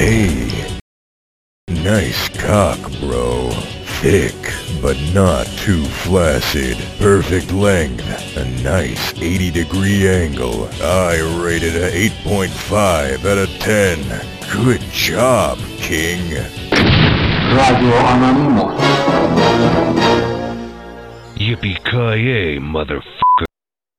Hey, nice cock, bro. Thick, but not too flaccid. Perfect length. A nice 80-degree angle. I rated a 8.5 out of 10. Good job, King. Radio Anonymous. Yippee-ki-yay, motherfucker.